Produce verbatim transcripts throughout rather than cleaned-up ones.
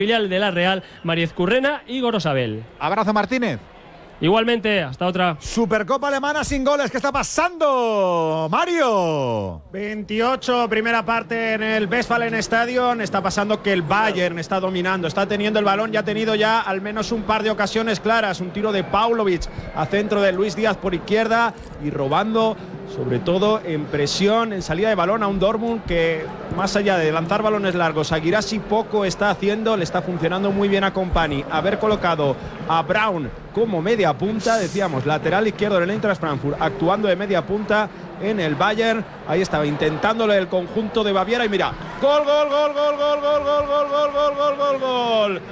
filial de la Real, Mariez Currena y Gorosabel. Abrazo, Martínez. Igualmente, hasta otra. Supercopa alemana sin goles. ¿Qué está pasando, Mario? veintiocho, primera parte en el Westfalenstadion. Está pasando que el Bayern está dominando, está teniendo el balón, ya ha tenido ya al menos un par de ocasiones claras. Un tiro de Paulovic a centro de Luis Díaz por izquierda y robando, sobre todo en presión, en salida de balón a un Dortmund que, más allá de lanzar balones largos, a Guirassy poco está haciendo, le está funcionando muy bien a Kompany. Haber colocado a Braun como media punta, decíamos, lateral izquierdo del Eintracht Frankfurt, actuando de media punta en el Bayern. Ahí estaba intentándole el conjunto de Baviera y mira, gol, gol, gol, gol, gol, gol, gol, gol, gol, gol, gol, gol, gol,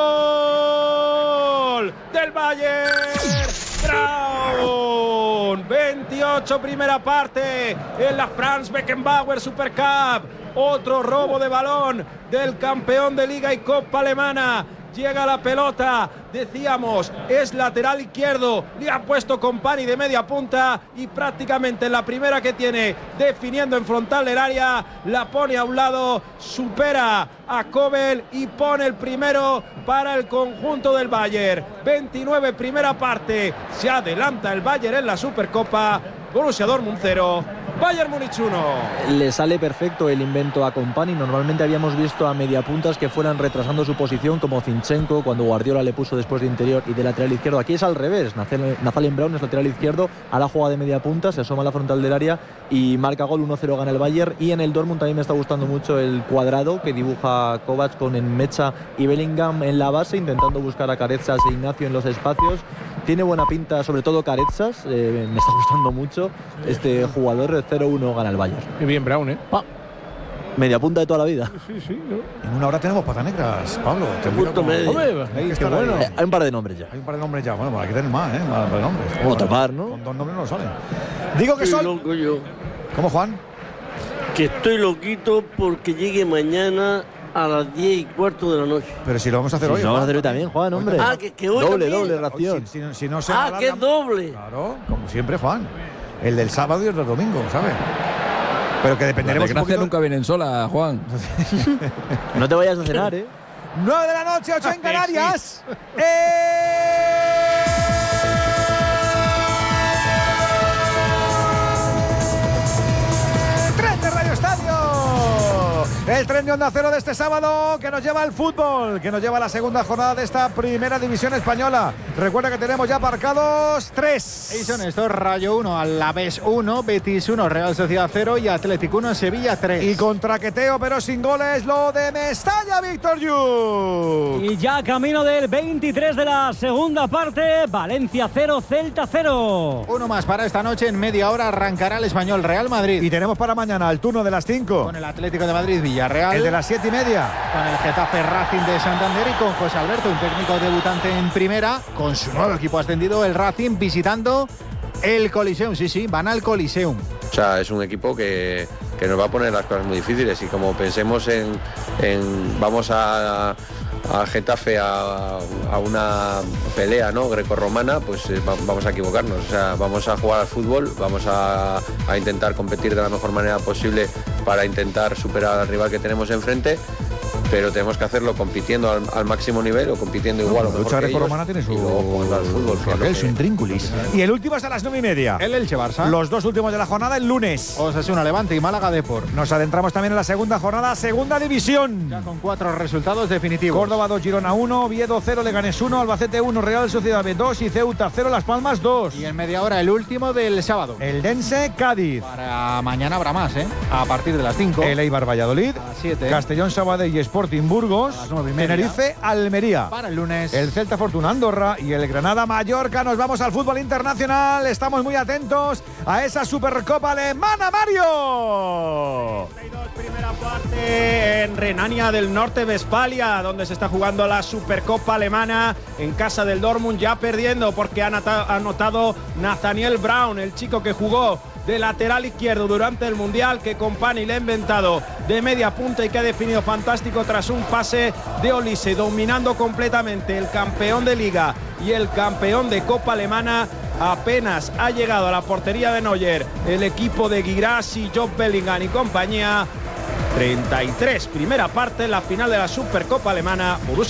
gol del Bayern. Braun, veintiocho, primera parte en la Franz Beckenbauer Super Cup. Otro robo de balón del campeón de Liga y Copa alemana. Llega la pelota, decíamos, es lateral izquierdo, le ha puesto Kompany de media punta y prácticamente en la primera que tiene, definiendo en frontal del área, la pone a un lado, supera a Kobel y pone el primero para el conjunto del Bayern. veintinueve, primera parte, se adelanta el Bayern en la Supercopa. Borussia Dortmund cero, Bayern Múnich uno. Le sale perfecto el invento a Kompany. Normalmente habíamos visto a mediapuntas que fueran retrasando su posición, como Zinchenko cuando Guardiola le puso después de interior y de lateral izquierdo. Aquí es al revés. Nathaniel Braun es lateral izquierdo, a la jugada de media punta, se asoma a la frontal del área y marca gol. Uno cero gana el Bayern. Y en el Dortmund también me está gustando mucho el cuadrado que dibuja Kovac con Enmecha y Bellingham en la base, intentando buscar a Carezas e Ignacio en los espacios. Tiene buena pinta, sobre todo Carezas, eh, me está gustando mucho este jugador. Cero uno gana el Bayern. Qué bien Braun, ¿eh? Ah, media punta de toda la vida. Sí, sí, ¿no? En una hora tenemos pata negras, Pablo. Te Punto medio. Hombre, Ahí qué bueno. Eh, hay un par de nombres ya. Hay un par de nombres ya. Bueno, pues hay que tener más, ¿eh? Más de nombres. Como tapar, ¿no? Con dos nombres no salen. Digo que Estoy son. loco yo. ¿Cómo, Juan? Que estoy loquito porque llegue mañana a las diez y cuarto de la noche. Pero si lo vamos a hacer Sí, hoy. lo vamos a Juan. hacer hoy también, Juan, hombre. Ah, que, que hoy doble, también. doble ración. Si, si- si no se Ah, alarga- que es doble. Claro, como siempre, Juan. El del sábado y el del domingo, ¿sabes? Pero que La dependeremos un desgracia poquito. nunca vienen sola, Juan. No te vayas a cenar, ¿eh? nueve de la noche, ocho en Canarias. ¡Eh! ¡Tren de Radio Estadio! El tren de Onda Cero de este sábado que nos lleva al fútbol, que nos lleva a la segunda jornada de esta primera división española. Recuerda que tenemos ya aparcados tres. Y son estos: Rayo uno, Alavés uno, Betis uno, Real Sociedad cero y Atlético uno, Sevilla tres. Y con traqueteo pero sin goles lo de Mestalla, Víctor Yu. Y ya camino del veintitrés de la segunda parte, Valencia cero, Celta cero. Uno más para esta noche, en media hora arrancará el Español Real Madrid. Y tenemos para mañana el turno de las cinco. Con el Atlético de Madrid Villarreal. El de las siete y media. Con el Getafe Racing de Santander y con José Alberto, un técnico debutante en primera, con su nuevo equipo ascendido, el Racing, visitando el Coliseum. Sí, sí, van al Coliseum. O sea, es un equipo que, que nos va a poner las cosas muy difíciles y como pensemos en, en vamos a, a Getafe a, a una pelea, ¿no?, grecorromana, pues eh, va, vamos a equivocarnos. O sea, vamos a jugar al fútbol, vamos a, a intentar competir de la mejor manera posible para intentar superar al rival que tenemos enfrente, pero tenemos que hacerlo compitiendo al, al máximo nivel o compitiendo igual o mejor lucha que ellos, grecorromana tiene su, y luego jugando al fútbol, que es lo aquel, que- su intrínculis. Y el último es a las nueve y media. El Elche Barça. Los dos últimos de la jornada el lunes. Osasuna Levante y Málaga Depor. Nos adentramos también en la segunda jornada, segunda división. Ya con cuatro resultados definitivos. Córdoba dos, Girona uno, Oviedo cero, Leganés uno, Albacete uno, Real Sociedad B dos y Ceuta cero, Las Palmas dos. Y en media hora el último del sábado. El Dense Cádiz. Para mañana habrá más, ¿eh? A partir de las cinco. El Eibar Valladolid. A las siete. Castellón Sabadell y Sporting Burgos. A las nueve y media. Tenerife Almería. Para el lunes. El Celta Fortuna Andorra y el Granada Mallorca. Nos vamos al fútbol internacional. Estamos muy atentos a esa Supercopa alemana, Mario. Primera parte en Renania del Norte, Westfalia, donde se está jugando la Supercopa alemana en casa del Dortmund, ya perdiendo porque ha anotado Nathaniel Braun, el chico que jugó de lateral izquierdo durante el Mundial, que Kompany le ha inventado de media punta y que ha definido fantástico tras un pase de Olise, dominando completamente el campeón de Liga y el campeón de Copa alemana. Apenas ha llegado a la portería de Neuer el equipo de Guirassy, Job Bellingham y compañía. treinta y tres. Primera parte, la final de la Supercopa Alemana. Borussia